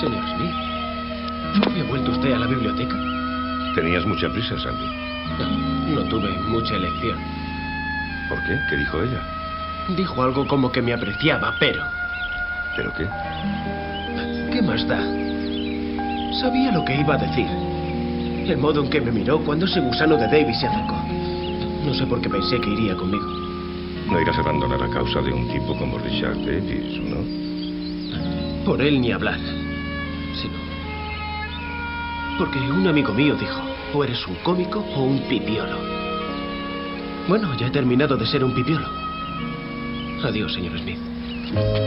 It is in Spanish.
Señor Smith, ¿no había vuelto usted a la biblioteca? Tenías mucha prisa, Sandy. No tuve mucha elección. ¿Por qué? ¿Qué dijo ella? Dijo algo como que me apreciaba, pero... ¿Pero qué? ¿Qué más da? Sabía lo que iba a decir. El modo en que me miró cuando ese gusano de Davis se acercó. No sé por qué pensé que iría conmigo. No irás a abandonar a causa de un tipo como Richard Davis, ¿no? Por él ni hablar. Sino... porque un amigo mío dijo, o eres un cómico o un pipiolo. Bueno, ya he terminado de ser un pipiolo. Adiós, señor Smith.